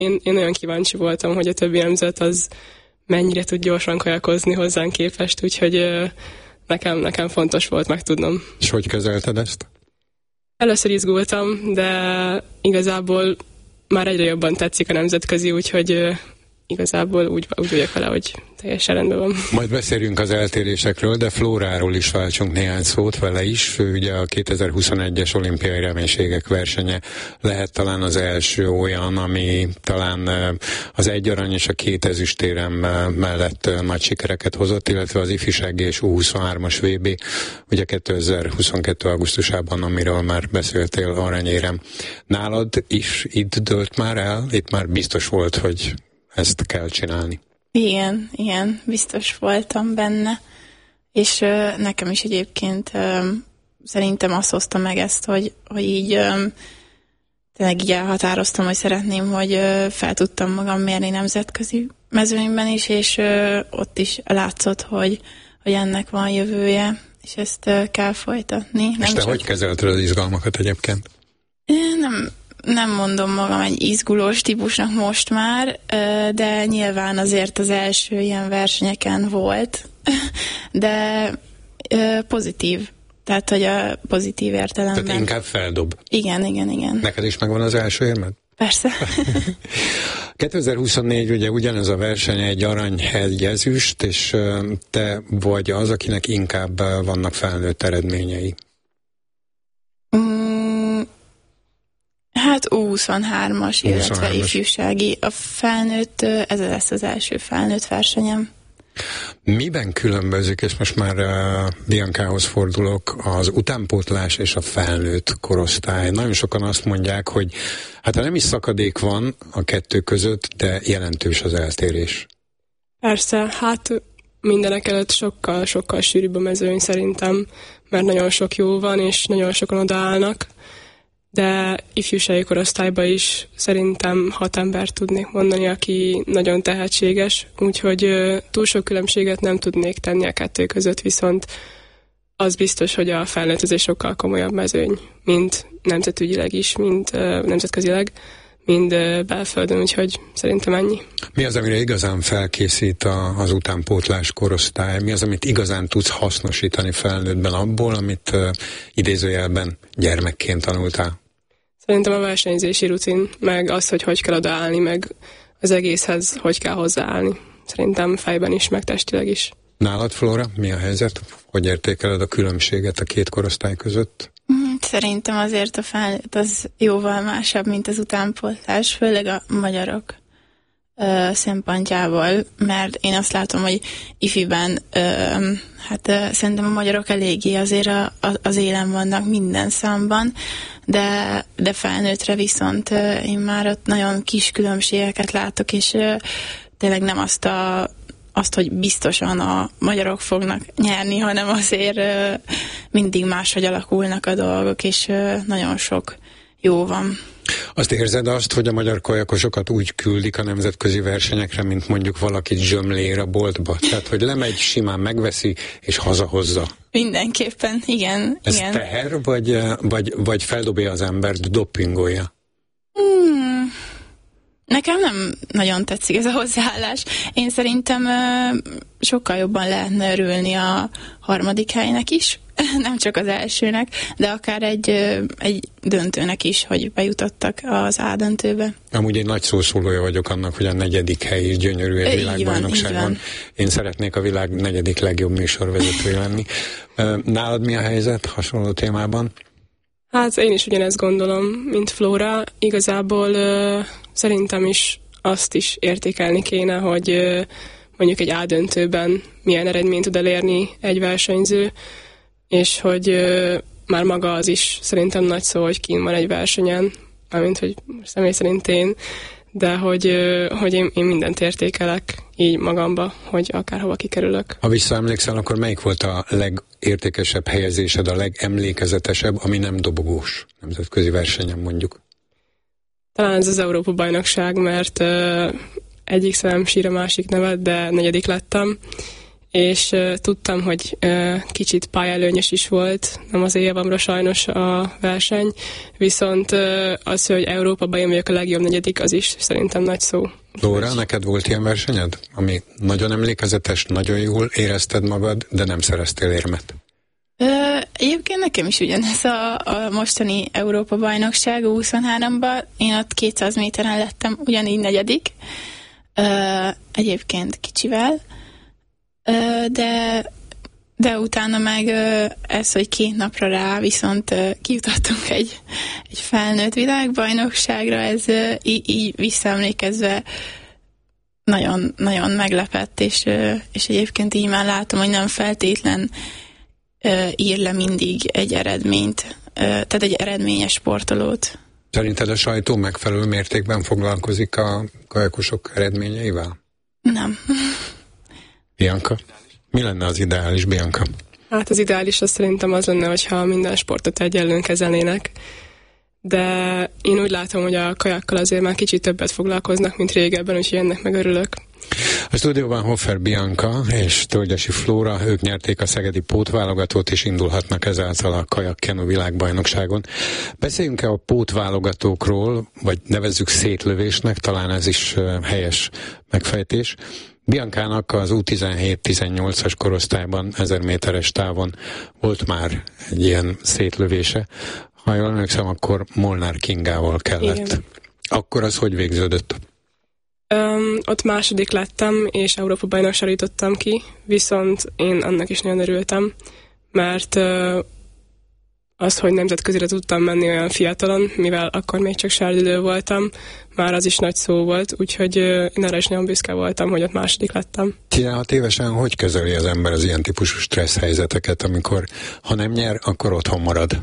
Én nagyon kíváncsi voltam, hogy a többi nemzet az mennyire tud gyorsan kajakozni hozzánk képest, úgyhogy nekem fontos volt megtudnom. És hogy kezelted ezt? Először izgultam, de igazából már egyre jobban tetszik a nemzetközi, úgyhogy igazából úgy vagyok vele, hogy teljesen rendben van. Majd beszéljünk az eltérésekről, de Flóráról is váltsunk néhány szót vele is. Ő ugye a 2021-es olimpiai reménységek versenye lehet talán az első olyan, ami talán az 1 arany és a 2 ezüstérem mellett nagy sikereket hozott, illetve az ifjúsági és U23-as VB, ugye 2022. augusztusában, amiről már beszéltél, aranyérem. Nálad is itt dőlt már el? Itt már biztos volt, hogy ezt kell csinálni. Igen, biztos voltam benne, és nekem is egyébként szerintem azt hozta meg ezt, hogy így tényleg így elhatároztam, hogy szeretném, hogy fel tudtam magam mérni nemzetközi mezőnyben is, és ott is látszott, hogy ennek van jövője, és ezt kell folytatni. És te hogy kezelted az izgalmakat egyébként? Nem mondom magam egy izgulós típusnak most már, de nyilván azért az első ilyen versenyeken volt, de pozitív. Tehát, hogy a pozitív értelemben. Tehát inkább feldob. Igen. Neked is megvan az első érmed? Persze. 2024 ugye ugyanez a verseny, egy arany, egy ezüst, és te vagy az, akinek inkább vannak felnőtt eredményei. Hát U23-as, illetve ifjúsági. A felnőtt, ez lesz az első felnőtt versenyem. Miben különbözik, és most már Biancához fordulok, az utánpótlás és a felnőtt korosztály? Nagyon sokan azt mondják, hogy hát nem is szakadék van a kettő között, de jelentős az eltérés. Persze, hát mindenek előtt sokkal sűrűbb a mezőny szerintem, mert nagyon sok jó van, és nagyon sokan odaállnak. De ifjúsági korosztályban is szerintem 6 embert tudnék mondani, aki nagyon tehetséges, úgyhogy túl sok különbséget nem tudnék tenni a kettő között, viszont az biztos, hogy a felnőttezés sokkal komolyabb mezőny, mint nemzetügyileg is, mint nemzetközileg, mind belföldön, úgyhogy szerintem ennyi. Mi az, amire igazán felkészít az utánpótlás korosztály? Mi az, amit igazán tudsz hasznosítani felnőttben abból, amit idézőjelben gyermekként tanultál? Szerintem a versenyzési rutin, meg az, hogy kell odaállni, meg az egészhez hogy kell hozzáállni. Szerintem fejben is, meg testileg is. Nálad, Flóra, mi a helyzet? Hogy értékeled a különbséget a két korosztály között? Szerintem azért a felnőtt az jóval másabb, mint az utánpótlás, főleg a magyarok szempontjából, mert én azt látom, hogy ifiben szerintem a magyarok eléggé azért az élen vannak minden számban, de felnőttre viszont én már ott nagyon kis különbségeket látok, és tényleg nem azt, hogy biztosan a magyarok fognak nyerni, hanem azért mindig máshogy alakulnak a dolgok, és nagyon sok jó van. Azt érzed hogy a magyar kajakosokat úgy küldik a nemzetközi versenyekre, mint mondjuk valakit zsömlér a boltba? Tehát, hogy lemegy, simán megveszi, és hazahozza. Mindenképpen, igen. Ez igen. teher, vagy feldobja az embert, dopingolja? Nekem nem nagyon tetszik ez a hozzáállás. Én szerintem sokkal jobban lehetne örülni a harmadik helynek is, nem csak az elsőnek, de akár egy döntőnek is, hogy bejutottak az A döntőbe. Amúgy egy nagy szószólója vagyok annak, hogy a 4. hely is gyönyörű egy világbajnokságon. Én szeretnék a világ 4. legjobb műsorvezetője lenni. Nálad mi a helyzet hasonló témában? Hát én is ugyanezt gondolom, mint Flóra. Igazából szerintem is azt is értékelni kéne, hogy mondjuk egy A döntőben milyen eredményt tud elérni egy versenyző, és hogy már maga az is szerintem nagy szó, hogy kín van egy versenyen, mármint, hogy személy szerint én, de hogy én mindent értékelek így magamba, hogy akárhova kikerülök. Ha visszaemlékszel, akkor melyik volt a legértékesebb helyezésed, a legemlékezetesebb, ami nem dobogós nemzetközi versenyen mondjuk? Talán ez az Európa-bajnokság, mert egyik szemem sír a másik nevet, de 4. lettem, és tudtam, hogy kicsit pályelőnyös is volt, nem az évamra sajnos a verseny, viszont az, hogy Európában én vagyok a legjobb negyedik, az is szerintem nagy szó. Flóra, neked volt ilyen versenyed, ami nagyon emlékezetes, nagyon jól érezted magad, de nem szereztél érmet? Egyébként nekem is ugyanez a mostani Európa-bajnokság 23-ban. Én ott 200 méteren lettem ugyanígy negyedik, egyébként kicsivel, de utána meg ez, hogy 2 napra rá viszont kijutottunk egy felnőtt világbajnokságra, ez így visszaemlékezve nagyon, nagyon meglepett, és egyébként így már látom, hogy nem feltétlen ír le mindig egy eredményt, tehát egy eredményes sportolót. Szerinted a sajtó megfelelő mértékben foglalkozik a kajakosok eredményeivel? Nem. Bianca? Mi lenne az ideális, Bianca? Hát az ideális az szerintem az lenne, hogyha minden sportot egyenlően kezelnének, de én úgy látom, hogy a kajakkal azért már kicsit többet foglalkoznak, mint régebben, úgyhogy ennek meg örülök. A stúdióban Hofer Bianca és Tölgyesi Flóra, ők nyerték a szegedi pótválogatót, és indulhatnak ezáltal a kajak-kenu világbajnokságon. Beszéljünk-e a pótválogatókról, vagy nevezzük szétlövésnek, talán ez is helyes megfejtés. Biancának az U17-18-as korosztályban 1000 méteres távon volt már egy ilyen szétlövése. Ha jól emlékszem, akkor Molnár Kingával kellett. Igen. Akkor az hogy végződött? Ott második lettem, és Európa-bajnokságra jutottam ki, viszont én annak is nagyon örültem, mert az, hogy nemzetközire tudtam menni olyan fiatalon, mivel akkor még csak sárdidő voltam, már az is nagy szó volt, úgyhogy én arra is nagyon büszke voltam, hogy ott második lettem. 16 évesen hogy kezeli az ember az ilyen típusú stressz helyzeteket, amikor ha nem nyer, akkor otthon marad?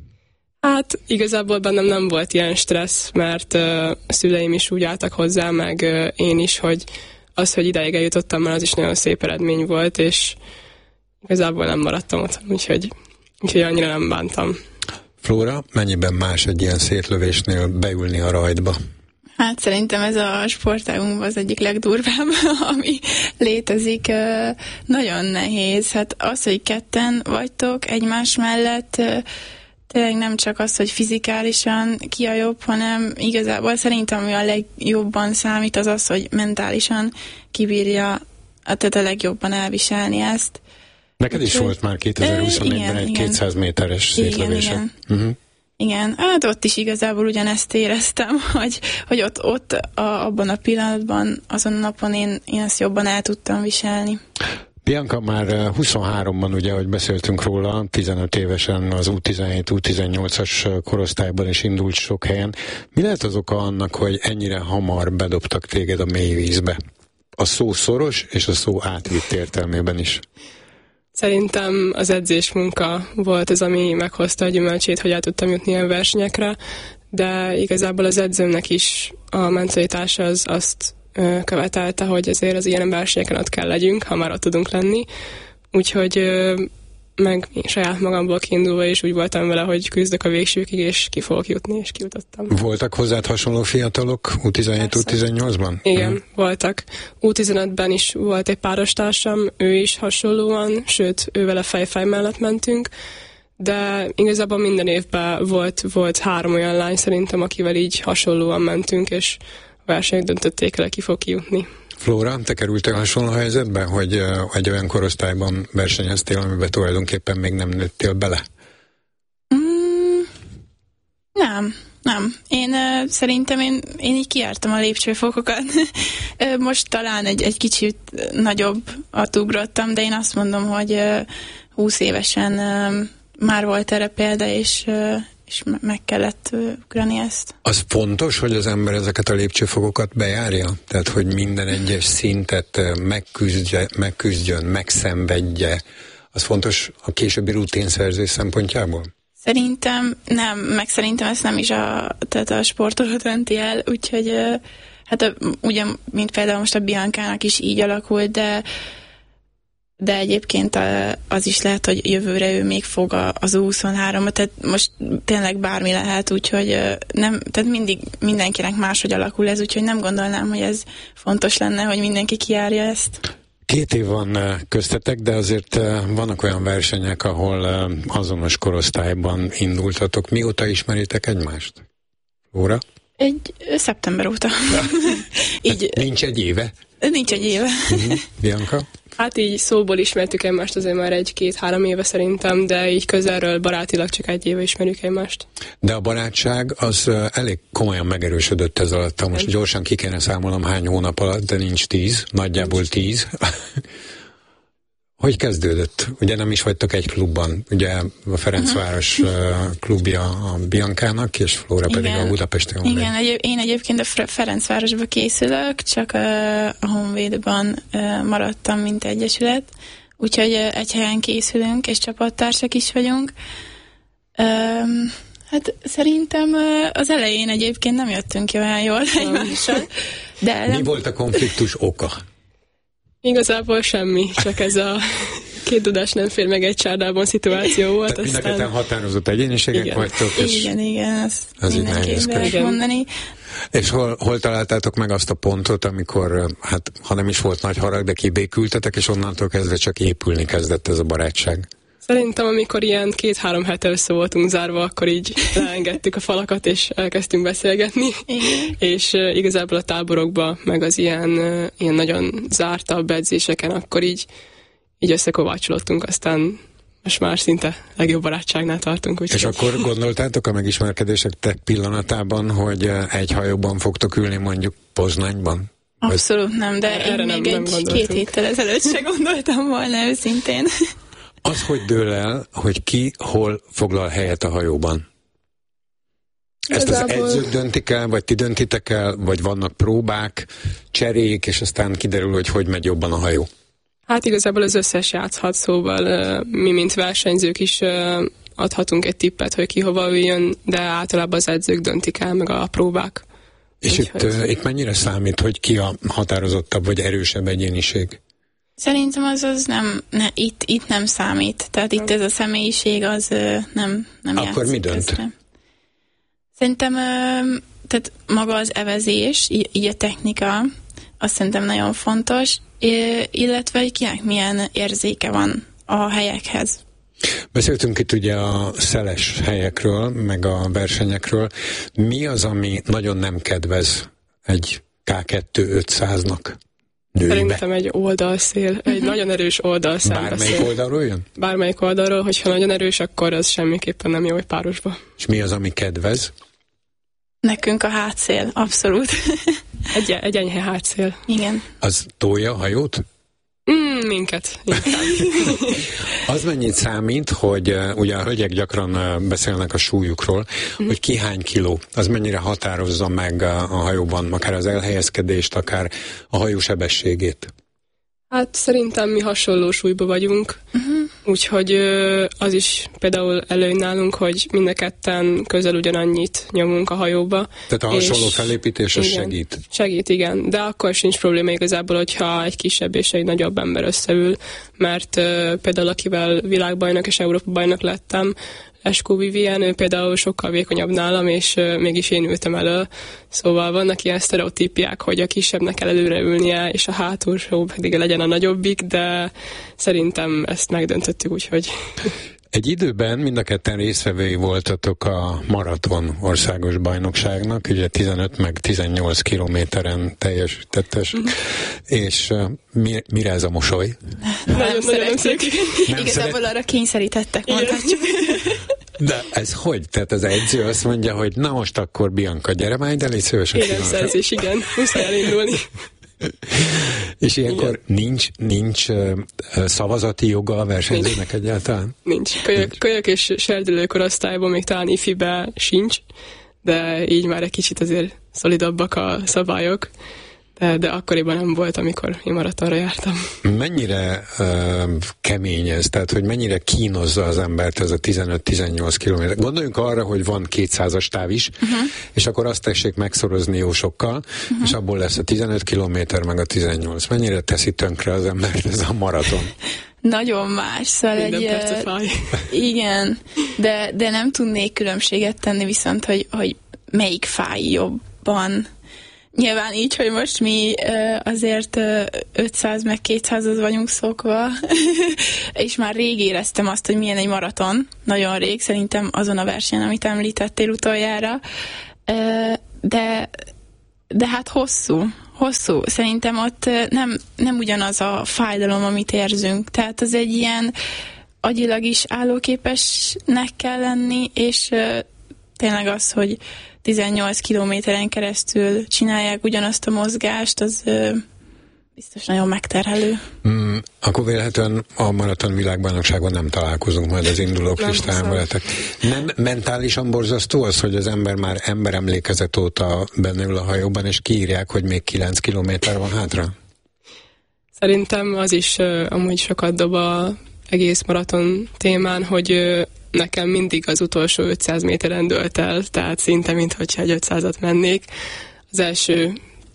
Hát igazából bennem nem volt ilyen stressz, mert a szüleim is úgy álltak hozzá, meg én is, hogy az, hogy idáig eljutottam, már az is nagyon szép eredmény volt, és igazából nem maradtam ott, úgyhogy annyira nem bántam. Flóra, mennyiben más egy ilyen szétlövésnél beülni a rajtba? Hát szerintem ez a sportágunkban az egyik legdurvább, ami létezik. Nagyon nehéz. Hát az, hogy ketten vagytok egymás mellett, tényleg nem csak az, hogy fizikálisan ki a jobb, hanem igazából szerintem, ami a legjobban számít, az az, hogy mentálisan kibírja, tehát a legjobban elviselni ezt. Neked is volt már 2024-ben egy 200 méteres szétlövése. Igen. Uh-huh. Igen, hát ott is igazából ugyanezt éreztem, hogy ott abban a pillanatban, azon a napon én ezt jobban el tudtam viselni. Bianca, már 23-ban, ugye, ahogy beszéltünk róla, 15 évesen az U17-U18-as korosztályban is indult sok helyen. Mi lehet az oka annak, hogy ennyire hamar bedobtak téged a mély vízbe? A szó szoros és a szó átvitt értelmében is. Szerintem az edzésmunka volt az, ami meghozta a gyümölcsét, hogy el tudtam jutni ilyen versenyekre, de igazából az edzőmnek is a mentalitása az azt követelte, hogy azért az ilyen versenyeken ott kell legyünk, ha már ott tudunk lenni. Úgyhogy meg saját magamból kiindulva is úgy voltam vele, hogy küzdök a végsőkig, és ki fogok jutni, és kijutottam. Voltak hozzád hasonló fiatalok U17-U18-ban? Igen, voltak. U15-ben is volt egy párostársam, ő is hasonlóan, sőt, ővel a fejfej mellett mentünk, de igazából minden évben volt 3 olyan lány szerintem, akivel így hasonlóan mentünk, és versenyek döntötték el, ki fog kijutni. Flóra, te kerültél hasonló helyzetbe, hogy egy olyan korosztályban versenyeztél, amiben tulajdonképpen még nem nőttél bele? Nem. Én szerintem én így kijártam a lépcsőfokokat. Most talán egy kicsit nagyobbat ugrottam, de én azt mondom, hogy 20 évesen már volt erre példa, és meg kellett ugrani ezt. Az fontos, hogy az ember ezeket a lépcsőfokokat bejárja? Tehát, hogy minden egyes szintet megküzdjön, megszenvedje. Az fontos a későbbi rutinszerzés szempontjából? Szerintem nem, meg szerintem ezt nem is tehát a sportoló dönti el, úgyhogy hát ugye, mint például most a Biancának is így alakult, de egyébként az is lehet, hogy jövőre ő még fog az U23-at, tehát most tényleg bármi lehet, úgyhogy nem, tehát mindig mindenkinek máshogy alakul ez, úgyhogy nem gondolnám, hogy ez fontos lenne, hogy mindenki kijárja ezt. 2 év van köztetek, de azért vannak olyan versenyek, ahol azonos korosztályban indultatok. Mióta ismeritek egymást? Flóra? Szeptember óta. Így, nincs egy éve? Nincs egy éve. Bianca? Hát így szóból ismertük egymást azért már 1-2-3 éve szerintem, de így közelről barátilag csak 1 éve ismerjük egymást. De a barátság az elég komolyan megerősödött ez alatt. Most gyorsan ki kéne számolnom hány hónap alatt, de nincs 10, nagyjából 10. Hogy kezdődött? Ugye nem is vagytok egy klubban. Ugye a Ferencváros klubja a Biancának, és Flóra pedig a Budapesti Honvéd. Igen, én egyébként a Ferencvárosba készülök, csak a Honvédban maradtam, mint egyesület. Úgyhogy egy helyen készülünk, és csapattársak is vagyunk. Hát szerintem az elején egyébként nem jöttünk ki olyan jól egymással. Mi volt a konfliktus oka? Igazából semmi, csak ez a 2 dudás nem fér meg egy csárdában szituáció volt. Tehát mind a ketten határozott egyéniségek vagytok. És igen, ezt mindenképp lehet mondani. És hol találtátok meg azt a pontot, amikor, hát ha nem is volt nagy harag, de kibékültetek, és onnantól kezdve csak épülni kezdett ez a barátság? Szerintem, amikor ilyen 2-3 hete össze voltunk zárva, akkor így leengedtük a falakat, és elkezdtünk beszélgetni. Igen. És igazából a táborokban, meg az ilyen nagyon zártabb edzéseken, akkor így összekovácsolódtunk, aztán most már szinte legjobb barátságnál tartunk. És akkor gondoltátok a megismerkedésetek pillanatában, hogy egy hajóban fogtok ülni mondjuk Poznányban? Abszolút nem, de erre én még 2 héttel ezelőtt se gondoltam volna őszintén. Az, hogy dől el, hogy ki hol foglal helyet a hajóban? Ezt az edzők döntik el, vagy ti döntitek el, vagy vannak próbák, cserék, és aztán kiderül, hogy megy jobban a hajó? Hát igazából az összes játszhat, szóval mi, mint versenyzők is adhatunk egy tippet, hogy ki hova üljön, de általában az edzők döntik el, meg a próbák. És itt mennyire számít, hogy ki a határozottabb, vagy erősebb egyéniség? Szerintem az itt nem számít. Tehát itt ez a személyiség az nem játszik. Akkor mi dönt? Közre. Szerintem tehát maga az evezés, így a technika, azt szerintem nagyon fontos, illetve hogy kinek milyen érzéke van a helyekhez. Beszéltünk itt ugye a szeles helyekről, meg a versenyekről. Mi az, ami nagyon nem kedvez egy K2 500-nak? Nőibe. Szerintem egy oldalszél, egy nagyon erős oldalszél. Bármelyik oldalról jön? Bármelyik oldalról, hogyha nagyon erős, akkor az semmiképpen nem jó egy párosba. És mi az, ami kedvez? Nekünk a hátszél, abszolút. Egy enyhe hátszél. Igen. Az tolja a hajót? Minket. Az mennyit számít, hogy ugye a hölgyek gyakran beszélnek a súlyukról, hogy ki hány kiló, az mennyire határozza meg a hajóban, akár az elhelyezkedést, akár a hajó sebességét? Hát szerintem mi hasonló súlyban vagyunk, úgyhogy az is például előny nálunk, hogy mind a ketten közel ugyanannyit nyomunk a hajóba. Tehát a hasonló felépítés az segít? Segít, igen, de akkor sincs probléma igazából, hogyha egy kisebb és egy nagyobb ember összeül, mert például akivel világbajnok és Európa-bajnok lettem, Eskó Vivien, ő például sokkal vékonyabb nálam, és mégis én ültem elő. Szóval vannak ilyen sztereotípiák, hogy a kisebbnek kell előre ülnie, és a hátulsó pedig legyen a nagyobbik, de szerintem ezt megdöntöttük, úgyhogy... Egy időben mind a ketten résztvevői voltatok a maraton országos bajnokságnak, ugye 15 meg 18 kilométeren teljesítettes, és mire ez a mosoly? Nagyon szeretjük. Igazából arra kényszerítettek, mondhatjuk. De ez hogy? Tehát az edző azt mondja, hogy na most akkor Bianca, gyere már ide, légy szíves. Éremszerzés, igen. Muszáj elindulni. És ilyenkor nincs szavazati joga a versenyzőnek egyáltalán? Nincs. Kölyök és serdülő korosztályban még talán ifibe sincs, de így már egy kicsit azért szolidabbak a szabályok. De akkoriban nem volt, amikor én maratonra jártam. Mennyire kemény ez? Tehát, hogy mennyire kínozza az embert ez a 15-18 kilométer? Gondoljunk arra, hogy van 200-as táv is, és akkor azt tessék megszorozni jó sokkal, és abból lesz a 15 kilométer, meg a 18. Mennyire teszi tönkre az embert ez a maraton? Nagyon más, szóval minden perce fáj. Igen, de nem tudnék különbséget tenni viszont, hogy melyik fáj jobban. Nyilván így, hogy most mi azért 500 meg 200-hoz vagyunk szokva, és már rég éreztem azt, hogy milyen egy maraton, nagyon rég, szerintem azon a versenyen, amit említettél utoljára, de hát hosszú. Szerintem ott nem ugyanaz a fájdalom, amit érzünk, tehát az egy ilyen agyilag is állóképesnek kell lenni, és tényleg az, hogy 18 kilométeren keresztül csinálják ugyanazt a mozgást, az biztos nagyon megterhelő. Akkor véletlenül a maraton világbajnokságon nem találkozunk majd az indulók listáján veletek. Nem mentálisan borzasztó az, hogy az ember már emberemlékezet óta benne ül a hajóban, és kiírják, hogy még 9 kilométer van hátra? Szerintem az is amúgy sokat dob az egész maraton témán, hogy nekem mindig az utolsó 500 méteren dőlt el, tehát szinte, mintha egy 500-at mennék. Az első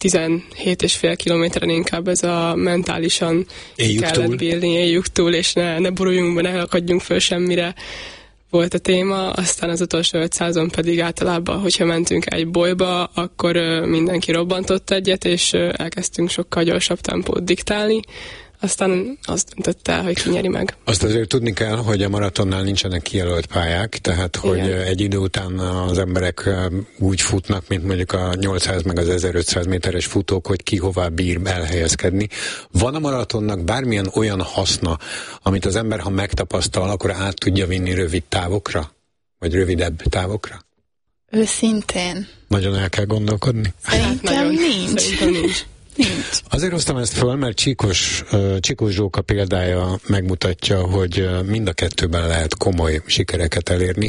17,5 kilométeren inkább ez a mentálisan kellett bírni, éljük túl, és ne boruljunk be, ne akadjunk föl semmire volt a téma, aztán az utolsó 500-on pedig általában, hogyha mentünk egy bolyba, akkor mindenki robbantott egyet, és elkezdtünk sokkal gyorsabb tempót diktálni. Aztán azt döntött el, hogy ki nyeri meg. Azt azért tudni kell, hogy a maratonnál nincsenek kijelölt pályák, tehát hogy egy idő után az emberek úgy futnak, mint mondjuk a 800 meg az 1500 méteres futók, hogy ki hová bír elhelyezkedni. Van a maratonnak bármilyen olyan haszna, amit az ember, ha megtapasztal, akkor át tudja vinni rövid távokra? Vagy rövidebb távokra? Őszintén. Nagyon el kell gondolkodni? Szerintem nincs. Nincs. Azért hoztam ezt föl, mert Csikós Zsóka példája megmutatja, hogy mind a kettőben lehet komoly sikereket elérni.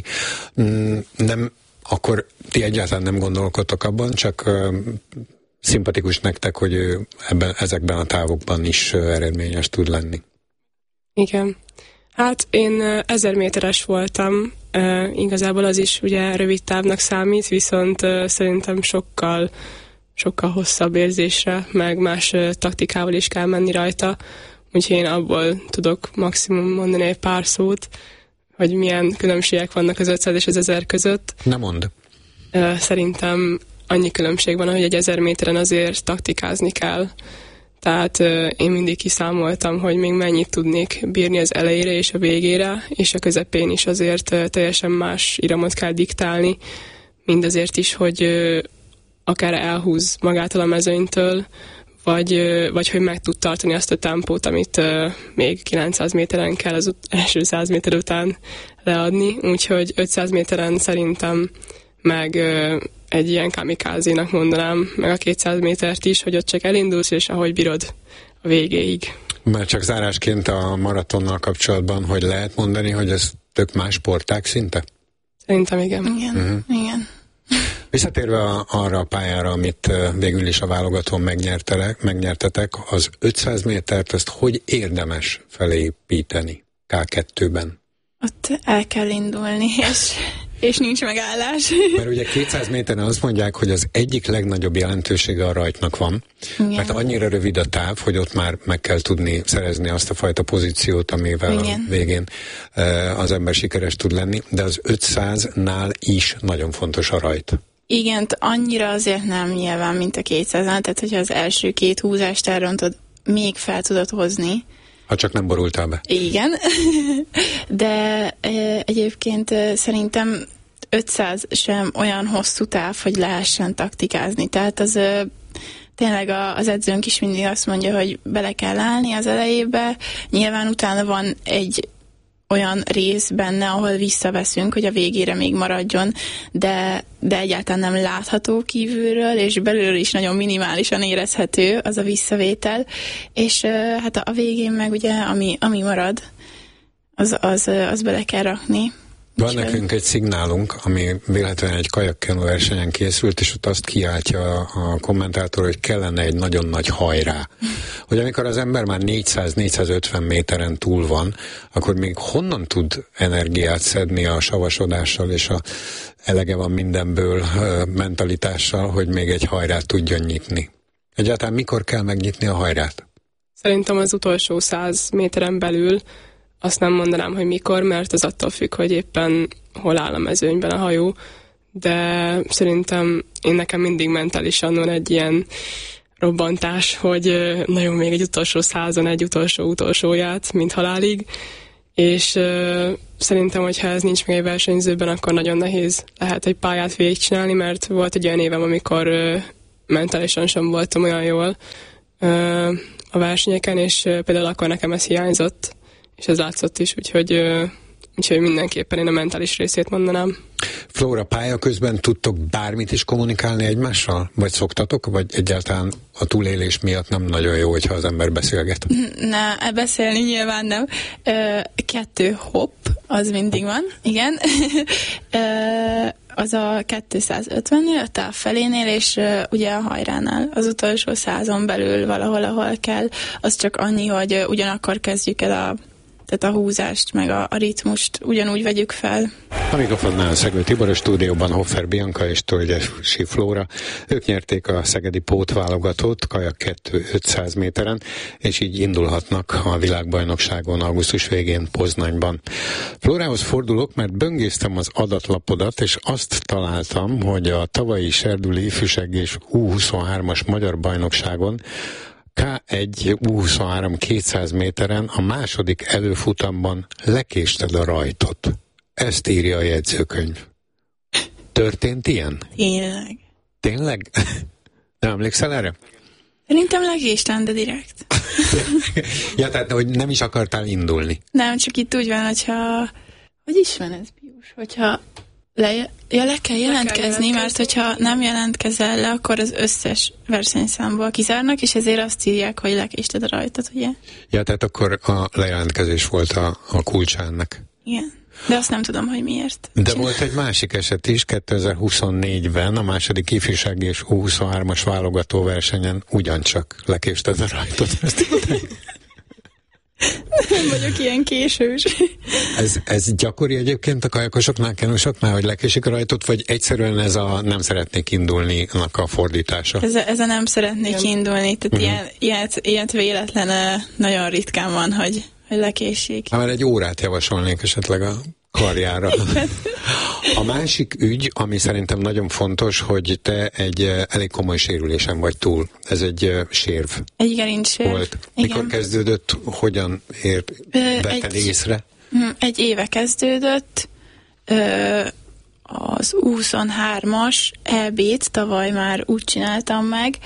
Nem, akkor ti egyáltalán nem gondolkodtok abban, csak szimpatikus nektek, hogy ő ezekben a távokban is eredményes tud lenni. Igen. Hát én 1000 méteres voltam, igazából az is ugye rövid távnak számít, viszont szerintem sokkal hosszabb érzésre, meg más taktikával is kell menni rajta. Úgyhogy én abból tudok maximum mondani egy pár szót, hogy milyen különbségek vannak az 500 és az 1000 között. Ne mondd. Szerintem annyi különbség van, hogy egy 1000 méteren azért taktikázni kell. Tehát én mindig kiszámoltam, hogy még mennyit tudnék bírni az elejére és a végére, és a közepén is azért teljesen más iramot kell diktálni, mindazért is, hogy akár elhúz magától a mezőnytől, vagy hogy meg tud tartani azt a tempót, amit még 900 méteren kell az első 100 méter után leadni. Úgyhogy 500 méteren szerintem meg egy ilyen kamikázénak mondanám, meg a 200 métert is, hogy ott csak elindulsz, és ahogy bírod a végéig. Már csak zárásként a maratonnal kapcsolatban, hogy lehet mondani, hogy ez tök más sportág szinte? Szerintem igen. Igen. Visszatérve arra a pályára, amit végül is a válogatón megnyertetek, az 500 métert, ezt hogy érdemes felépíteni K2-ben? Ott el kell indulni, és nincs megállás. Mert ugye 200 méteren azt mondják, hogy az egyik legnagyobb jelentősége a rajtnak van, igen. Mert annyira rövid a táv, hogy ott már meg kell tudni szerezni azt a fajta pozíciót, amivel igen. A végén az ember sikeres tud lenni, de az 500-nál is nagyon fontos a rajt. Igen, annyira azért nem nyilván, mint a 200-nál, tehát hogyha az első 2 húzást elrontod, még fel tudod hozni. Ha csak nem borultál be. Igen, de egyébként szerintem 500 sem olyan hosszú táv, hogy lehessen taktikázni. Tehát az tényleg az edzőnk is mindig azt mondja, hogy bele kell állni az elejébe. Nyilván utána van egy olyan rész benne, ahol visszaveszünk, hogy a végére még maradjon, de egyáltalán nem látható kívülről, és belülről is nagyon minimálisan érezhető az a visszavétel, és hát a végén meg ugye, ami marad, az bele kell rakni. Van nekünk egy szignálunk, ami véletlenül egy kajakkenu versenyen készült, és ott azt kiáltja a kommentátor, hogy kellene egy nagyon nagy hajrá. Hogy amikor az ember már 400-450 méteren túl van, akkor még honnan tud energiát szedni a savasodással, és elege van mindenből mentalitással, hogy még egy hajrát tudjon nyitni. Egyáltalán mikor kell megnyitni a hajrát? Szerintem az utolsó 100 méteren belül. Azt nem mondanám, hogy mikor, mert az attól függ, hogy éppen hol áll a mezőnyben a hajó, de szerintem nekem mindig mentálisan van egy ilyen robbantás, hogy nagyon még egy utolsó százon, egy utolsóját, mint halálig, és szerintem, hogyha ez nincs meg egy versenyzőben, akkor nagyon nehéz lehet egy pályát végigcsinálni, mert volt egy olyan évem, amikor mentálisan sem voltam olyan jól a versenyeken, és például akkor nekem ez hiányzott, és ez látszott is, úgyhogy mindenképpen én a mentális részét mondanám. Flóra, pálya közben tudtok bármit is kommunikálni egymással? Vagy szoktatok? Vagy egyáltalán a túlélés miatt nem nagyon jó, hogyha az ember beszélget? Ne, beszélni nyilván nem. 2 hopp, az mindig van, igen. Az a 250-nél, a távfelénél, és ugye a hajránál, az utolsó százon belül valahol, ahol kell, az csak annyi, hogy ugyanakkor kezdjük el tehát a húzást, meg a ritmust ugyanúgy vegyük fel. A mikrofonnál Szegő Tibor, a stúdióban Hoffer Bianca és Tölgyesi Flóra. Ők nyerték a szegedi pótválogatót kajak 500 méteren, és így indulhatnak a világbajnokságon augusztus végén Poznanyban. Flórához fordulok, mert böngésztem az adatlapodat, és azt találtam, hogy a tavalyi serdüli ifjúság és U23-as magyar bajnokságon K1 U23 200 méteren a második előfutamban lekésted a rajtot. Ezt írja a jegyzőkönyv. Történt ilyen? Tényleg. Tényleg? Nem emlékszel erre? Szerintem lekéstem, de direkt. Ja, tehát, hogy nem is akartál indulni. Nem, csak itt úgy van, hogyha... Hogy is van ez, Pius? Hogyha le kell jelentkezni, mert hogyha nem jelentkezel le, akkor az összes versenyszámból kizárnak, és ezért azt írják, hogy lekésted a rajtot, ugye? Ja, tehát akkor a lejelentkezés volt a kulcsa ennek. Igen. De azt nem tudom, hogy miért. De volt egy másik eset is, 2024-ben a második ifjúsági és U23-as válogató versenyen ugyancsak lekésted a rajtot. Nem vagyok ilyen késős. Ez gyakori egyébként a kajakosoknál, kenusoknál, hogy lekésik a rajtot, vagy egyszerűen ez a nem szeretnék indulni-nak a fordítása? Ez a nem szeretnék indulni, tehát ilyet véletlen nagyon ritkán van, hogy lekésik. Már egy órát javasolnék esetleg a karjára. A másik ügy, ami szerintem nagyon fontos, hogy te egy elég komoly sérülésen vagy túl. Ez egy sérv. Egy gerincsérv. Volt. Mikor igen. kezdődött, hogyan vetted észre? Egy éve kezdődött. Az 23-as EB-t tavaly már úgy csináltam meg,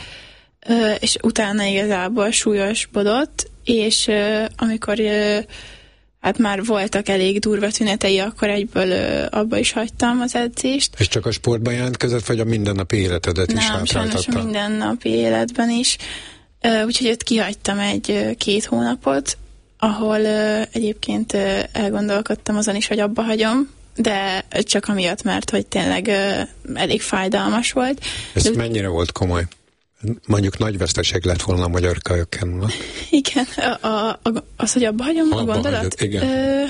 és utána igazából súlyosbodott, és amikor hát már voltak elég durva tünetei, akkor egyből abba is hagytam az edzést. És csak a sportban jelentkezett, vagy a mindennapi életedet is hátráltatta? Nem, sajnos a mindennapi életben is. Úgyhogy ott kihagytam 2 hónapot, ahol egyébként elgondolkodtam azon is, hogy abba hagyom, de csak amiatt, mert hogy tényleg elég fájdalmas volt. Ez mennyire volt komoly? Mondjuk nagy veszteség lett volna a magyar kajakkenúnak. Igen, az, hogy abba hagyom a gondolat? Hagyod, igen.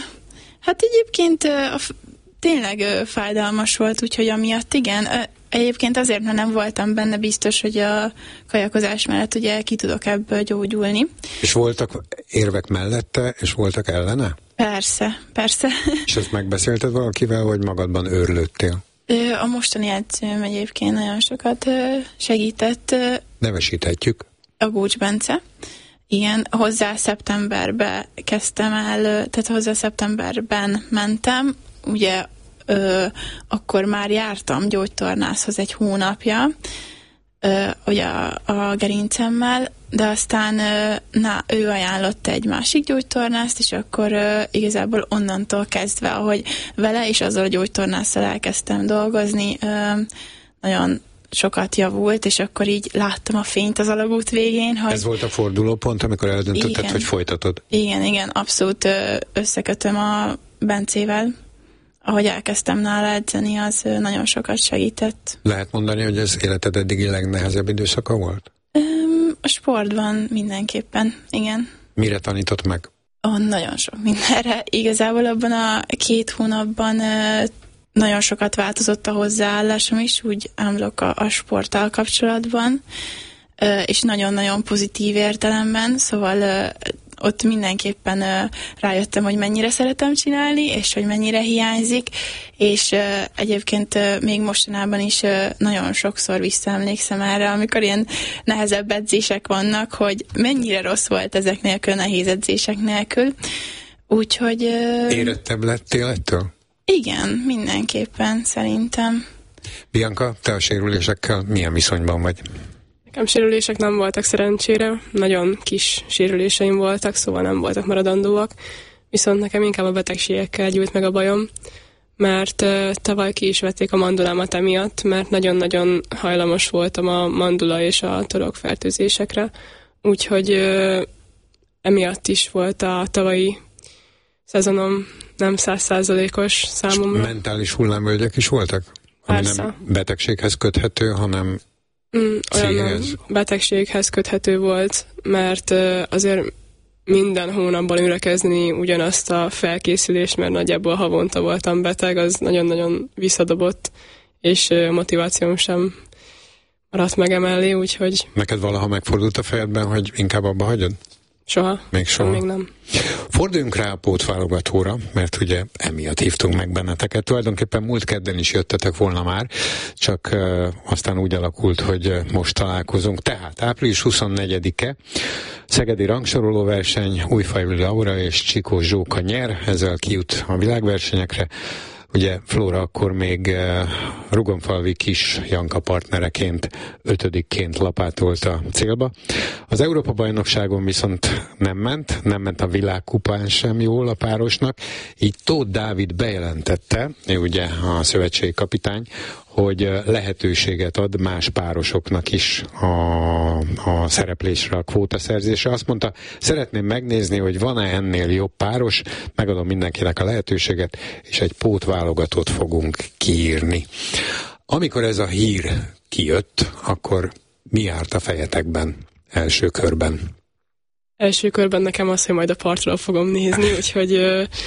Hát egyébként tényleg fájdalmas volt, úgyhogy amiatt igen. Egyébként azért, mert nem voltam benne biztos, hogy a kajakozás mellett ugye ki tudok ebből gyógyulni. És voltak érvek mellette, és voltak ellene? Persze. És ezt megbeszélted valakivel, vagy magadban őrlődtél? A mostani edzőm egyébként nagyon sokat segített. Nevesíthetjük. A Gócs Bence. Igen, hozzá szeptemberben kezdtem el, tehát hozzá szeptemberben mentem, ugye akkor már jártam gyógytornászhoz 1 hónapja, ugye a gerincemmel, de aztán ő ajánlott egy másik gyógytornászt, és akkor igazából onnantól kezdve, ahogy vele és azzal a gyógytornásszal elkezdtem dolgozni, nagyon sokat javult, és akkor így láttam a fényt az alagút végén. Hogy ez volt a fordulópont, amikor eldöntötted, hogy folytatod? Igen, abszolút összekötöm a Bencével. Ahogy elkezdtem nála edzeni, az nagyon sokat segített. Lehet mondani, hogy ez életed eddigi legnehezebb időszaka volt? A sportban mindenképpen, igen. Mire tanított meg? Nagyon sok mindenre. Igazából abban a 2 hónapban nagyon sokat változott a hozzáállásom is, úgy ámlok a sporttal kapcsolatban, és nagyon-nagyon pozitív értelemben, szóval ott mindenképpen rájöttem, hogy mennyire szeretem csinálni, és hogy mennyire hiányzik, és egyébként még mostanában is nagyon sokszor visszaemlékszem erre, amikor ilyen nehezebb edzések vannak, hogy mennyire rossz volt ezek nélkül, nehéz edzések nélkül. Úgyhogy... Érettebb lettél ettől? Igen, mindenképpen szerintem. Bianca, te a sérülésekkel milyen viszonyban vagy? Nekem sérülések nem voltak szerencsére, nagyon kis sérüléseim voltak, szóval nem voltak maradandóak, viszont nekem inkább a betegségekkel gyűlt meg a bajom, mert tavaly ki is vették a mandulámat emiatt, mert nagyon-nagyon hajlamos voltam a mandula és a torokfertőzésekre, úgyhogy emiatt is volt a tavalyi szezonom nem 100%-os számomra. Mentális hullámvölgyek is voltak? Ami Persze. nem betegséghez köthető, hanem olyan betegséghez köthető volt, mert azért minden hónapban ürekezni ugyanazt a felkészülést, mert nagyjából havonta voltam beteg, az nagyon-nagyon visszadobott, és motivációm sem maradt meg emellé, úgyhogy... Neked valaha megfordult a fejedben, hogy inkább abba hagyod? Soha. Még soha? Még nem. Forduljunk rá a pótválogatóra, mert ugye emiatt hívtunk meg benneteket. Tulajdonképpen múlt kedden is jöttetek volna már, csak aztán úgy alakult, hogy most találkozunk. Tehát április 24-e szegedi rangsoroló verseny, Újfajvili Laura és Csikós Zsóka nyer, ezzel kijut a világversenyekre. Ugye Flóra akkor még Rugonfalvi Kis Janka partnereként 5-ként lapátolt a célba. Az Európa-bajnokságon viszont nem ment a világkupán sem jól a párosnak, így Tóth Dávid bejelentette, ő ugye a szövetségi kapitány, hogy lehetőséget ad más párosoknak is a szereplésre, a kvótaszerzésre. Azt mondta, szeretném megnézni, hogy van-e ennél jobb páros, megadom mindenkinek a lehetőséget, és egy pótválogatót fogunk kiírni. Amikor ez a hír kijött, akkor mi járt a fejetekben első körben? Első körben nekem az, hogy majd a partról fogom nézni, úgyhogy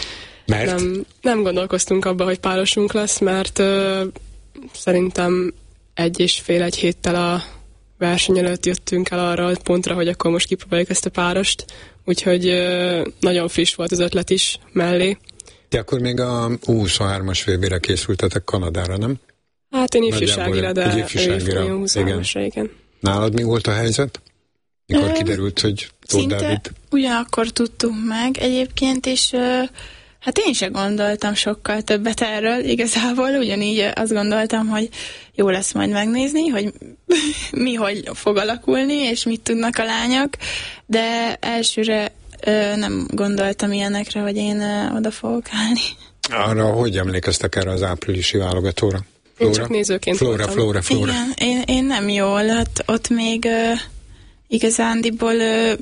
nem gondolkoztunk abba, hogy párosunk lesz, mert szerintem 1,5 héttel a verseny előtt jöttünk el arra a pontra, hogy akkor most kipróbáljuk ezt a párost, úgyhogy nagyon friss volt az ötlet is mellé. Ti akkor még a U23-as VB-re készültetek Kanadára, nem? Hát én ifjúságira, de igen. Nálad mi volt a helyzet? Mikor kiderült, hogy Tóth Dávid? Ugyanakkor tudtuk meg egyébként, és hát én sem gondoltam sokkal többet erről igazából, ugyanígy azt gondoltam, hogy jó lesz majd megnézni, hogy hogy fog alakulni, és mit tudnak a lányok, de elsőre nem gondoltam ilyenekre, hogy én oda fogok állni. Arra hogy emlékeztek erre az áprilisi válogatóra? Én csak nézőként voltam. Flóra. Igen, én nem jól, ott még igazándiból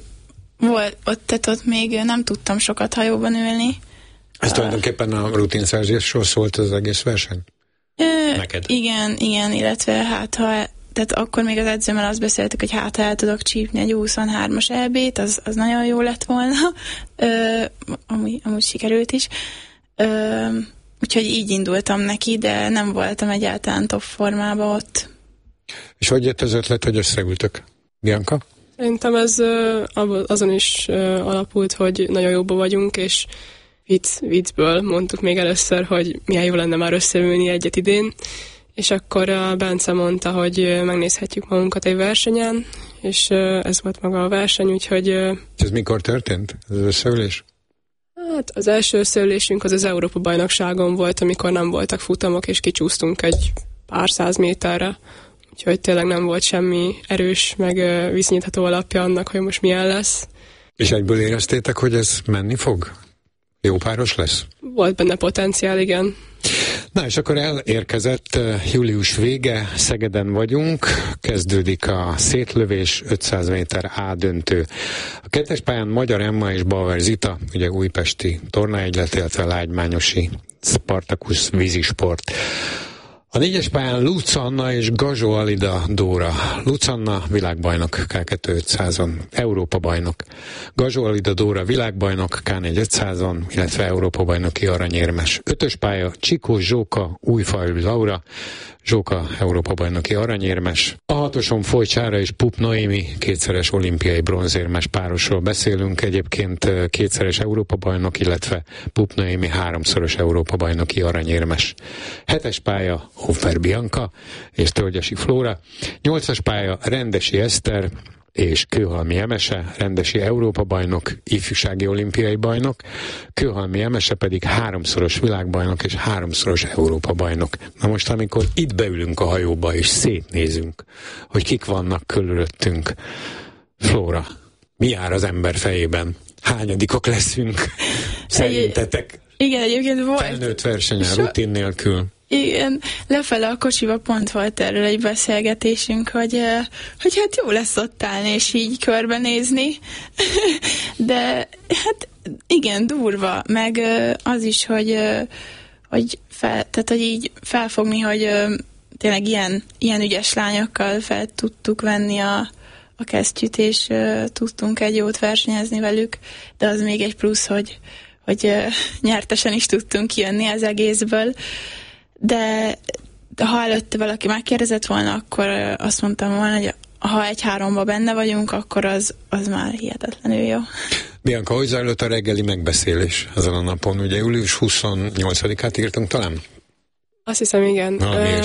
ott még nem tudtam sokat hajóban ülni. Ez tulajdonképpen a rutinszerzésről szólt az egész verseny? Neked? Igen, illetve tehát akkor még az edzőmmel azt beszéltük, hogy ha el tudok csípni egy 23-as EB-t, az nagyon jó lett volna. Amúgy sikerült is. Úgyhogy így indultam neki, de nem voltam egyáltalán top formában ott. És hogy jött az ötlet, hogy összeültök? Bianca? Szerintem ez azon is alapult, hogy nagyon jóban vagyunk, és viccből mondtuk még először, hogy milyen jó lenne már összeülni egyet idén, és akkor a Bence mondta, hogy megnézhetjük magunkat egy versenyen, és ez volt maga a verseny, úgyhogy... Ez mikor történt, ez az összeülés? Hát az első összeülésünk az Európa-bajnokságon volt, amikor nem voltak futamok, és kicsúsztunk egy pár 100 méterre, úgyhogy tényleg nem volt semmi erős, meg viszonyítható alapja annak, hogy most milyen lesz. És egyből éreztétek, hogy ez menni fog? Jó páros lesz? Volt benne potenciál, igen. Na és akkor elérkezett július vége, Szegeden vagyunk, kezdődik a szétlövés, 500 méter A döntő. A kettes pályán Magyar Emma és Bauer Zita, ugye újpesti tornaegylet, illetve lágymányosi Spartacus vízisport. A 4-es pályán Lucanna és Gazsó Alida Dóra. Lucanna világbajnok K2 500-on, Európa bajnok. Gazsó Alida Dóra világbajnok K4 500-on, illetve Európa bajnoki aranyérmes. 5-ös pálya Csikós Zsóka, Újfalu Laura, Zsóka Európa bajnoki aranyérmes. A 6-oson Folycsára és Pup Noémi, kétszeres olimpiai bronzérmes párosról beszélünk, egyébként kétszeres Európa bajnok, illetve Pup Noémi 3-szoros Európa bajnoki aranyérmes. 7-es pálya Hoffer Bianca és Tölgyesi Flóra. 8-as pálya Rendesi Eszter és Kőhalmi Emese, Rendesi Európa bajnok, ifjúsági olimpiai bajnok, Kőhalmi Emese pedig 3-szoros világbajnok és 3-szoros Európa bajnok. Na most, amikor itt beülünk a hajóba és szétnézünk, hogy kik vannak körülöttünk, Flóra, mi jár az ember fejében? Hányadikok leszünk? Szerintetek? Igen, egyébként volt. Felnőtt versenyen, rutin nélkül. Igen, lefele a kocsiba pont volt erről egy beszélgetésünk, hogy hát jó lesz ott állni és így körbenézni, de hát igen, durva, meg az is, hogy így felfogni, hogy tényleg ilyen ügyes lányokkal fel tudtuk venni a kesztyűt, és tudtunk egy jót versenyezni velük, de az még egy plusz, hogy nyertesen is tudtunk kijönni az egészből. De ha előtte valaki megkérdezett volna, akkor azt mondtam volna, hogy ha 1-3-ba benne vagyunk, akkor az már hihetetlenül jó. Bianca, hogy zajlott a reggeli megbeszélés ezen a napon? Ugye július 28-át írtunk talán? Azt hiszem, igen.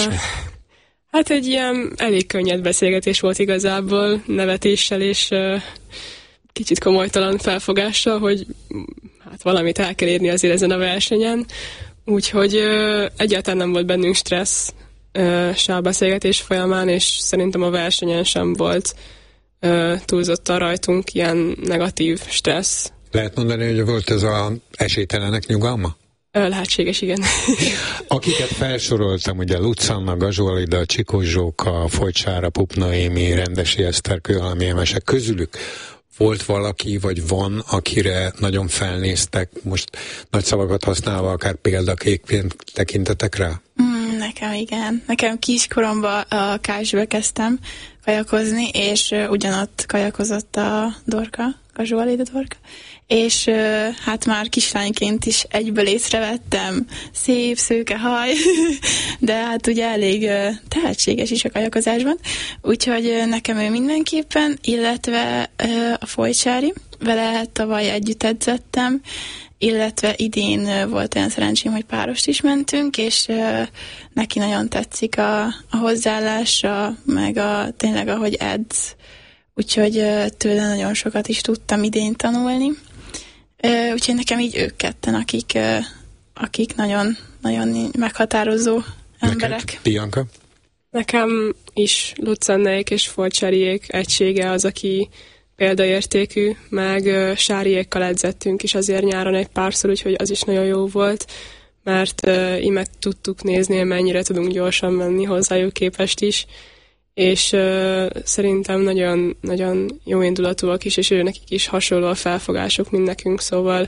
Hát egy ilyen elég könnyed beszélgetés volt igazából, nevetéssel és kicsit komolytalan felfogással, hogy hát valamit el kell érni azért ezen a versenyen. Úgyhogy egyáltalán nem volt bennünk stressz se a beszélgetés folyamán, és szerintem a versenyen sem volt túlzottan rajtunk ilyen negatív stressz. Lehet mondani, hogy volt ez az esélytelenek nyugalma? Lehetséges, igen. Akiket felsoroltam, ugye Lucanna, Gazsó Alida, Csikós Zsóka, Folycsára, Pup Noémi, Rendesi Eszter, Kőhalmi Emese, közülük volt valaki, vagy van, akire nagyon felnéztek, most nagy szavakat használva, akár példakékként tekintetek rá? Nekem igen. Nekem kiskoromban a Kásba kezdtem kajakozni, és ugyanott kajakozott a Dorka, Gazsó Alida Dorka, és hát már kislányként is egyből észrevettem, szép, szőke haj, de hát ugye elég tehetséges is a kajakozásban, úgyhogy nekem ő mindenképpen, illetve a Folycsári, vele tavaly együtt edzettem, illetve idén volt olyan szerencsém, hogy párost is mentünk, és neki nagyon tetszik a hozzáállása, meg tényleg ahogy edz, úgyhogy tőle nagyon sokat is tudtam idén tanulni. Úgyhogy nekem így ők ketten, akik nagyon, nagyon meghatározó emberek. Neked, Bianca? Nekem is Lucannáék és Folycsáriék egysége az, aki példaértékű, meg Sáriékkal edzettünk is azért nyáron egy párszor, úgyhogy az is nagyon jó volt, mert így meg tudtuk nézni, mennyire tudunk gyorsan menni hozzájuk képest is, és szerintem nagyon, nagyon jó indulatúak is, és nekik is hasonló a felfogások, mint nekünk, szóval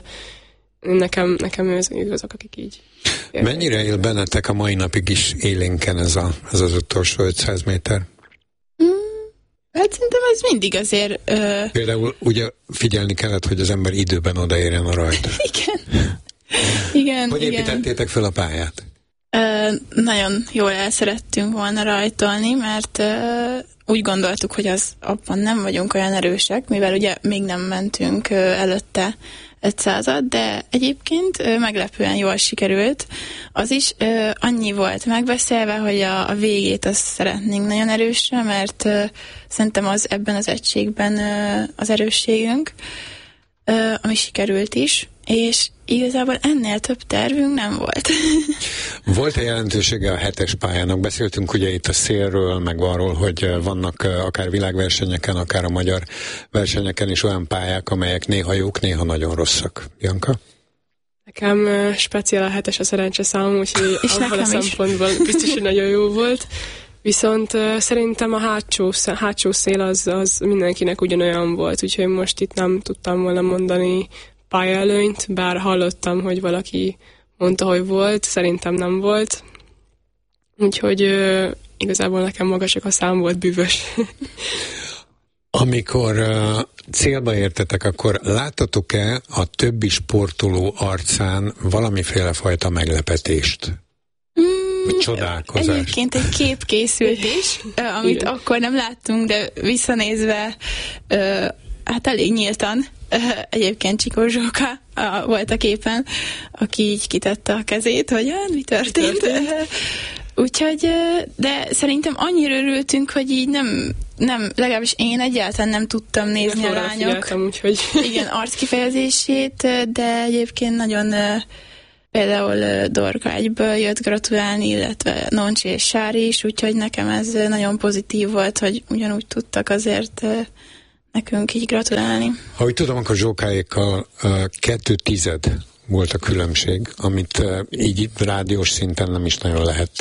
nekem azok, akik így. Mennyire él bennetek a mai napig is élénken ez az utolsó 500 méter? Hát szerintem ez mindig azért... Például ugye figyelni kellett, hogy az ember időben odaérjen a rajt. Igen. Hogy építettétek fel a pályát? Nagyon jól el szerettünk volna rajtolni, mert úgy gondoltuk, hogy abban nem vagyunk olyan erősek, mivel ugye még nem mentünk előtte 500-at, de egyébként meglepően jól sikerült. Az is annyi volt megbeszélve, hogy a végét azt szeretnénk nagyon erősre, mert szerintem az ebben az egységben az erősségünk, ami sikerült is, és igazából ennél több tervünk nem volt. Volt-e jelentősége a 7-es pályának? Beszéltünk ugye itt a szélről, meg arról, hogy vannak akár világversenyeken, akár a magyar versenyeken is olyan pályák, amelyek néha jók, néha nagyon rosszak. Bianca? Nekem speciál a 7-es a szerencse számom, úgyhogy abban a szempontból biztos, hogy nagyon jó volt. Viszont szerintem a hátsó szél az mindenkinek ugyanolyan volt, úgyhogy most itt nem tudtam volna mondani pályaelőnyt, bár hallottam, hogy valaki mondta, hogy volt, szerintem nem volt. Úgyhogy igazából nekem maga csak a szám volt bűvös. Amikor célba értetek, akkor láttatok-e a többi sportoló arcán valamiféle fajta meglepetést? Csodálkozást? Egyébként egy kép készült is, amit akkor nem láttunk, de visszanézve hát elég nyíltan. Egyébként Csikó Zsóka volt a képen, aki így kitette a kezét, hogy mi történt. Úgyhogy, de szerintem annyira örültünk, hogy így nem, legalábbis én egyáltalán nem tudtam nézni a lányok igen, arckifejezését, de egyébként nagyon például Dorka egyből jött gratulálni, illetve Noncsi és Sári is, úgyhogy nekem ez nagyon pozitív volt, hogy ugyanúgy tudtak azért nekünk így gratulálni. Ha úgy tudom, akkor Zsókáékkal 2/10 volt a különbség, amit így rádiós szinten nem is nagyon lehet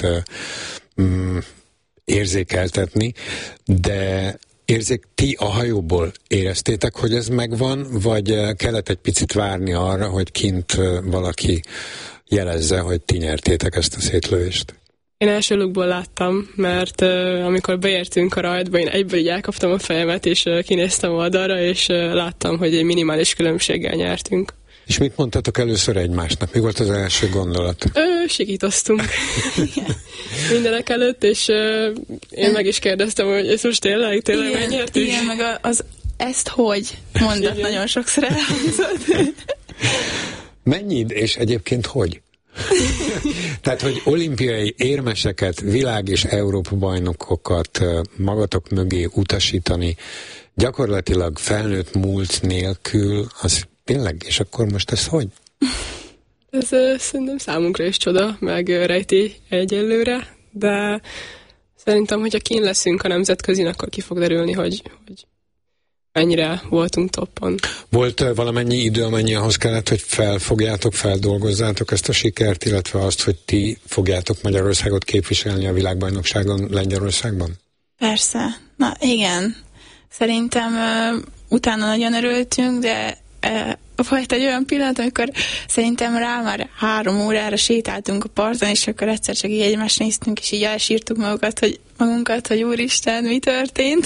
érzékeltetni, de ti a hajóból éreztétek, hogy ez megvan, vagy kellett egy picit várni arra, hogy kint valaki jelezze, hogy ti nyertétek ezt a szétlövést? Én első lukból láttam, mert amikor beértünk a rajtba, én egyből így elkaptam a fejemet, és kinéztem oldalra, és láttam, hogy egy minimális különbséggel nyertünk. És mit mondtatok először egymásnak? Mi volt az első gondolat? Sikítoztunk mindenek előtt, és én meg is kérdeztem, hogy ez most tényleg megnyertünk? Igen, meg ezt hogy mondat nagyon sokszor elhangzott. Mennyit, és egyébként hogy? Tehát, hogy olimpiai érmeseket, világ- és Európa-bajnokokat magatok mögé utasítani, gyakorlatilag felnőtt múlt nélkül, az tényleg, és akkor most ez hogy? Ez szerintem számunkra is csoda, meg rejti egyelőre, de szerintem, hogyha kín leszünk a nemzetközin, akkor ki fog derülni, hogy mennyire voltunk toppon. Volt valamennyi idő, amennyi ahhoz kellett, hogy felfogjátok, feldolgozzátok ezt a sikert, illetve azt, hogy ti fogjátok Magyarországot képviselni a világbajnokságon Lengyelországban? Persze. Na igen. Szerintem utána nagyon örültünk, de volt egy olyan pillanat, amikor szerintem már 3 órára sétáltunk a parton, és akkor egyszer csak így egymást néztünk, és így elsírtuk magunkat, hogy úristen, mi történt.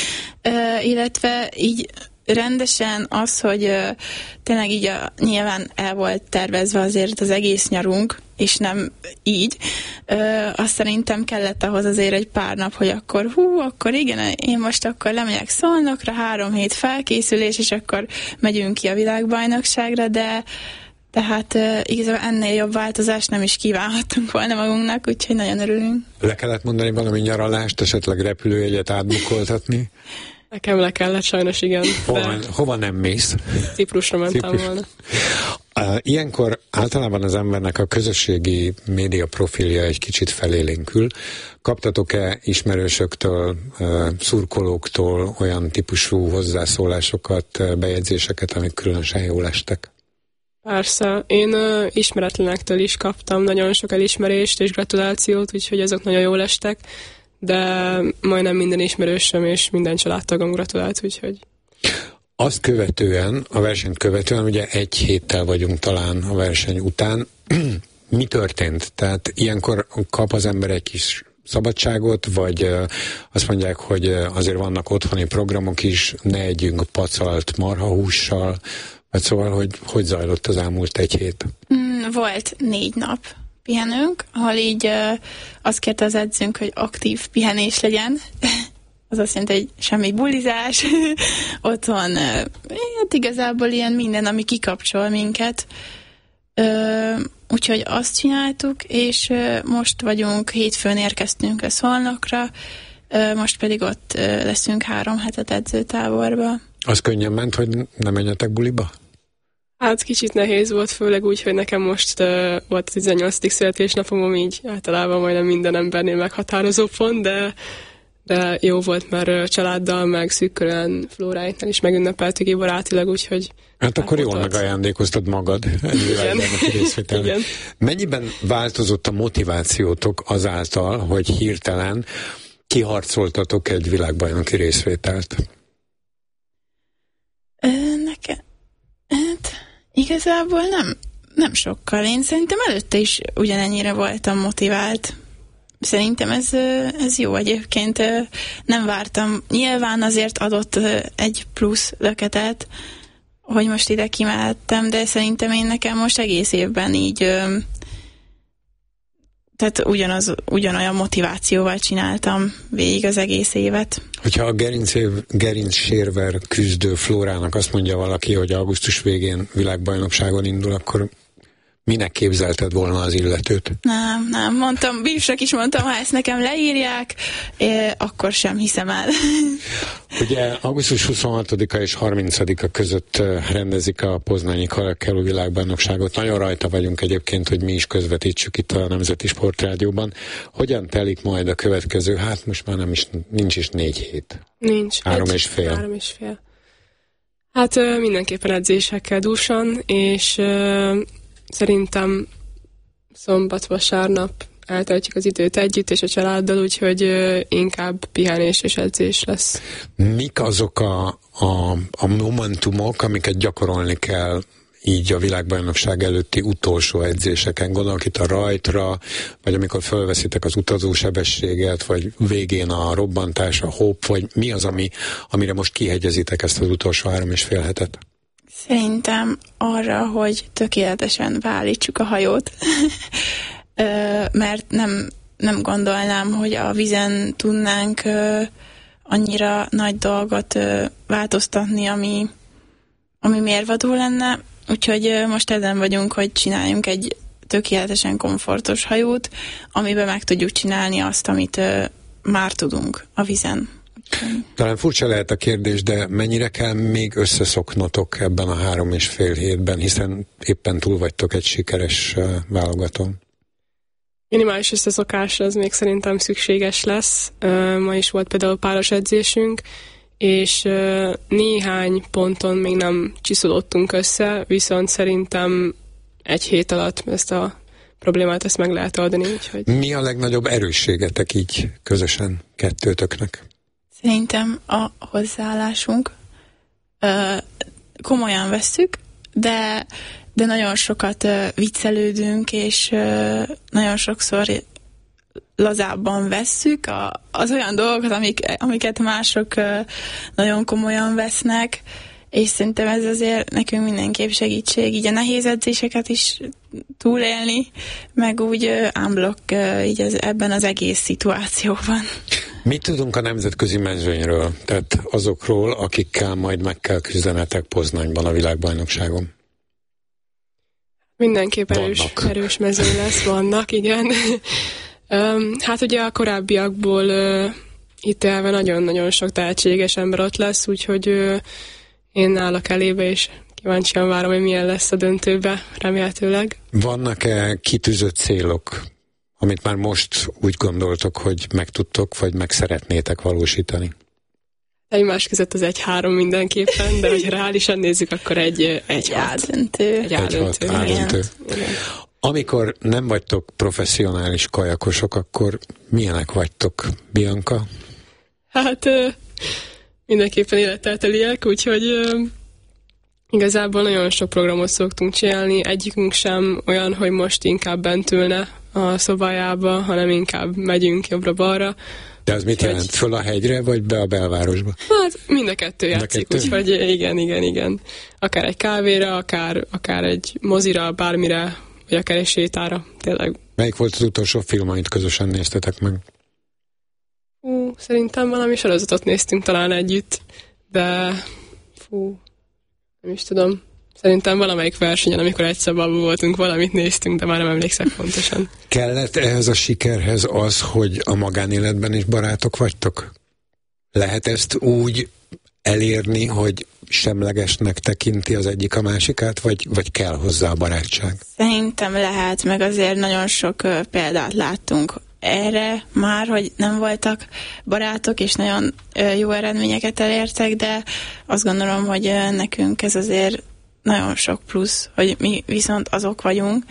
Illetve így rendesen az, hogy tényleg így nyilván el volt tervezve azért az egész nyarunk, és nem így. Azt szerintem kellett ahhoz azért egy pár nap, hogy akkor igen, én most akkor lemegyek Szolnokra, 3 hét felkészülés, és akkor megyünk ki a világbajnokságra, de hát igazából ennél jobb változást nem is kívánhattunk volna magunknak, úgyhogy nagyon örülünk. Le kellett mondani valami nyaralást, esetleg repülőjegyet átbukoltatni? Nekem le kellett, sajnos igen. Hova nem mész? Ciprusra mentem volna. Ilyenkor általában az embernek a közösségi média profilja egy kicsit felélénkül. Kaptatok-e ismerősöktől, szurkolóktól olyan típusú hozzászólásokat, bejegyzéseket, amik különösen jól estek? Persze. Én ismeretlenektől is kaptam nagyon sok elismerést és gratulációt, úgyhogy azok nagyon jól estek, de majdnem minden ismerősöm és minden családtagom gratulált, úgyhogy... Azt követően, a versenyt követően, ugye 1 héttel vagyunk talán a verseny után, mi történt? Tehát ilyenkor kap az ember egy kis szabadságot, vagy azt mondják, hogy azért vannak otthoni programok is, ne együnk pacalt marhahússal, vagy szóval, hogy zajlott az elmúlt 1 hét? Volt 4 nap pihenünk, ahol így azt kérte az edzőnk, hogy aktív pihenés legyen. Az azt jelenti, hogy semmi bulizás, otthon hát igazából ilyen minden, ami kikapcsol minket. Úgyhogy azt csináltuk, és most vagyunk, hétfőn érkeztünk a Szolnokra, most pedig ott leszünk 3 hetet edzőtáborba. Az könnyen ment, hogy nem menjetek buliba? Hát kicsit nehéz volt, főleg úgy, hogy nekem most volt a 18. születésnapom, így általában majdnem minden embernél meghatározó pont, de jó volt, mert családdal, meg szűkkören Flóráinknál is megünnepeltük így barátilag, úgyhogy... Hát akkor jól megajándékoztad magad egy világbajnoki részvételre. Igen. Mennyiben változott a motivációtok azáltal, hogy hirtelen kiharcoltatok egy világbajnoki részvételt? Hát igazából nem sokkal. Én szerintem előtte is ugyanennyire voltam motivált. Szerintem ez jó egyébként. Nem vártam. Nyilván azért adott egy plusz löketet, hogy most ide kimehettem, de szerintem én nekem most egész évben így tehát ugyanolyan motivációval csináltam végig az egész évet. Hogyha a gerincsérver küzdő Flórának azt mondja valaki, hogy augusztus végén világbajnokságon indul, akkor minek képzelted volna az illetőt? Nem, mondtam, bírsak is mondtam, ha ezt nekem leírják, akkor sem hiszem el. Ugye augusztus 26-a és 30-a között rendezik a poznányi kajakkelő világbajnokságot. Nagyon rajta vagyunk egyébként, hogy mi is közvetítsük itt a Nemzeti Sportrádióban. Hogyan telik majd a következő? Hát most már nincs is 4 hét. Nincs. 3,5. Hát mindenképpen edzésekkel dúsan, és szerintem szombat-vasárnap eltöltjük az időt együtt és a családdal, úgyhogy inkább pihenés és edzés lesz. Mik azok a momentumok, amiket gyakorolni kell így a világbajnokság előtti utolsó edzéseken? Gondolok itt a rajtra, vagy amikor fölveszitek az utazósebességet, vagy végén a robbantás, a hopp, vagy mi az, amire most kihegyezitek ezt az utolsó 3,5 hetet? Szerintem arra, hogy tökéletesen beállítsuk a hajót, mert nem gondolnám, hogy a vízen tudnánk annyira nagy dolgot változtatni, ami mérvadó lenne. Úgyhogy most ezen vagyunk, hogy csináljunk egy tökéletesen komfortos hajót, amiben meg tudjuk csinálni azt, amit már tudunk a vízen. Talán furcsa lehet a kérdés, de mennyire kell még összeszoknotok ebben a 3,5 hétben, hiszen éppen túl vagytok egy sikeres válogatón? Minimális összeszokás az még szerintem szükséges lesz. Ma is volt például páros edzésünk, és néhány ponton még nem csiszolódtunk össze, viszont szerintem 1 hét alatt ezt a problémát ezt meg lehet oldani. Úgyhogy... Mi a legnagyobb erősségetek így közösen kettőtöknek? Szerintem a hozzáállásunk. Komolyan vesszük, de nagyon sokat viccelődünk, és nagyon sokszor lazábban vesszük az olyan dolgokat, amiket mások nagyon komolyan vesznek, és szerintem ez azért nekünk mindenképp segítség, így a nehéz edzéseket is túlélni, meg úgy unblock így ebben az egész szituációban. Mit tudunk a nemzetközi mezőnyről, tehát azokról, akikkel majd meg kell küzdenetek Poznányban a világbajnokságon? Mindenképp erős mezőny lesz, vannak, igen. Hát ugye a korábbiakból itt elve nagyon-nagyon sok tehetséges ember ott lesz, úgyhogy én állok elébe, és kíváncsian várom, hogy milyen lesz a döntőbe, remélhetőleg. Vannak-e kitűzött célok, amit már most úgy gondoltok, hogy meg tudtok, vagy meg szeretnétek valósítani? Egymás között az 1-3 mindenképpen, de hogyha reálisan nézzük, akkor egy áldöntő. Egy áldöntő. Amikor nem vagytok professzionális kajakosok, akkor milyenek vagytok, Bianca? Hát mindenképpen élettelteliek, úgyhogy igazából nagyon sok programot szoktunk csinálni, egyikünk sem olyan, hogy most inkább bent ülne a szobájába, hanem inkább megyünk jobbra-balra. De az mit jelent? Föl a hegyre, vagy be a belvárosba? Hát mind a kettő játszik, úgyhogy igen. Akár egy kávéra, akár egy mozira, bármire, vagy akár egy sétára, tényleg. Melyik volt az utolsó film, amit közösen néztetek meg? Szerintem valami sorozatot néztünk talán együtt, de nem is tudom. Szerintem valamelyik versenyen, amikor egy szobában voltunk, valamit néztünk, de már nem emlékszek pontosan. Kellett ehhez a sikerhez az, hogy a magánéletben is barátok vagytok? Lehet ezt úgy elérni, hogy semlegesnek tekinti az egyik a másikát, vagy kell hozzá a barátság? Szerintem lehet, meg azért nagyon sok példát láttunk erre már, hogy nem voltak barátok, és nagyon jó eredményeket elértek, de azt gondolom, hogy nekünk ez azért nagyon sok plusz, hogy mi viszont azok vagyunk,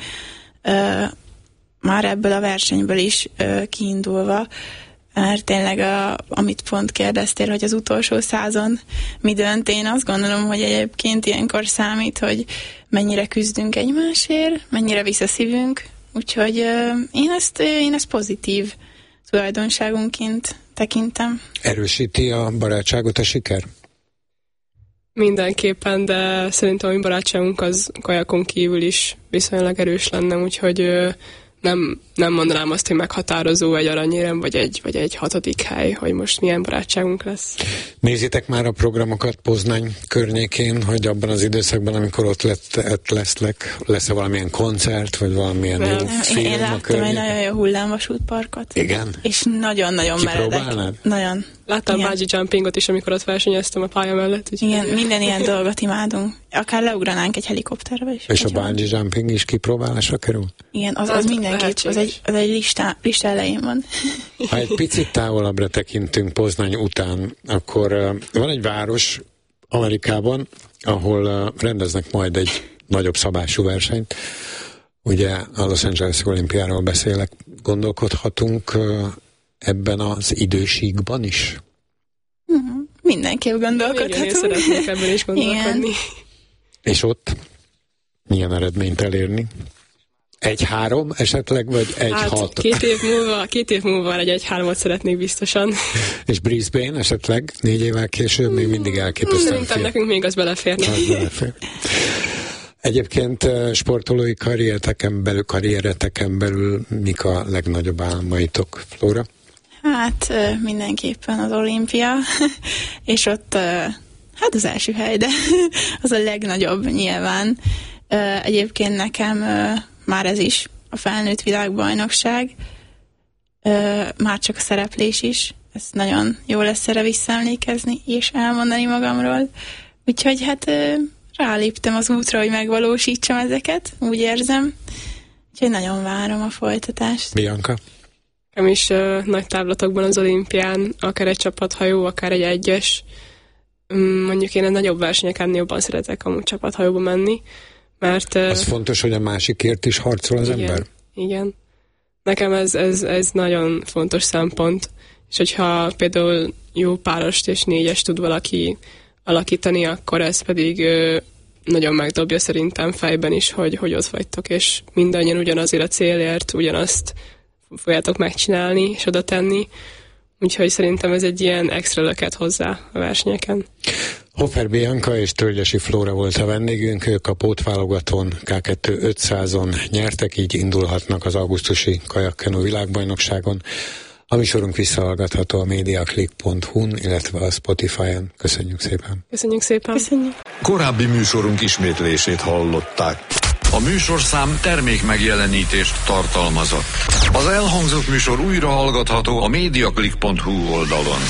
már ebből a versenyből is kiindulva, mert tényleg, amit pont kérdeztél, hogy az utolsó 100-on mi dönt, én azt gondolom, hogy egyébként ilyenkor számít, hogy mennyire küzdünk egymásért, mennyire visz a szívünk, úgyhogy én ezt pozitív tulajdonságunként tekintem. Erősíti a barátságot a siker? Mindenképpen, de szerintem a mi barátságunk az kajakon kívül is viszonylag erős lenne, úgyhogy nem mondanám azt, hogy meghatározó egy aranyérem, vagy egy 6. hely, hogy most milyen barátságunk lesz. Nézitek már a programokat Poznań környékén, hogy abban az időszakban, amikor ott lesz-e valamilyen koncert, vagy valamilyen jó film? Én láttam egy nagyon jó hullámvasútparkot. Igen? És nagyon-nagyon meredek. Nagyon. Láttam bungee jumpingot is, amikor ott versenyeztem a pálya mellett. Igen, minden ilyen dolgot imádunk. Akár leugranánk egy helikopterbe is. És a bungee jumping is kipróbálásra kerül? Igen, az mindenképp, az egy lista elején van. Ha egy picit távolabbra tekintünk Poznań után, akkor van egy város Amerikában, ahol rendeznek majd egy nagyobb szabású versenyt. Ugye a Los Angeles olimpiáról beszélek. Gondolkodhatunk ebben az idősíkban is? Mindenképp gondolkodhatunk. Igen, én szeretnék ebben is gondolkodni. Igen. És ott milyen eredményt elérni? 1-3 esetleg, vagy 1-6? 2 év múlva egy 1-3-ot szeretnék biztosan. És Brisbane esetleg 4 évvel később még mindig elképesztően Szerintem nekünk még az beleférne. Egyébként sportolói karriereteken belül mik a legnagyobb álmaitok, Flóra? Hát mindenképpen az olimpia, és ott hát az első hely, de az a legnagyobb nyilván. Egyébként nekem már ez is a felnőtt világbajnokság, már csak a szereplés is, ez nagyon jó lesz erre visszaemlékezni és elmondani magamról. Úgyhogy hát ráléptem az útra, hogy megvalósítsam ezeket, úgy érzem. Úgyhogy nagyon várom a folytatást. Bianca? Nekem is nagy távlatokban az olimpián, akár egy csapathajó, akár egy egyes. Mondjuk én a nagyobb versenyeken jobban szeretek amúgy csapathajóba menni, mert... Az fontos, hogy a másikért is harcol az ember? Igen. Nekem ez nagyon fontos szempont. És hogyha például jó párost és 4-es tud valaki alakítani, akkor ez pedig nagyon megdobja szerintem fejben is, hogy ott vagytok, és mindannyian ugyanazért a célért, ugyanazt fogjátok megcsinálni és oda tenni. Úgyhogy szerintem ez egy ilyen extra löket hozzá a versenyeken. Hofer Bianca és Tölgyesi Flóra volt a vendégünk, ők a pótválogatón K2 500-on nyertek, így indulhatnak az augusztusi kajakkenu világbajnokságon. A műsorunk visszahallgatható a mediaclick.hu-n, illetve a Spotify-on. Köszönjük szépen! Köszönjük szépen! Köszönjük. Korábbi műsorunk ismétlését hallották. A műsorszám termékmegjelenítést tartalmazott. Az elhangzott műsor újra hallgatható a mediaclick.hu oldalon.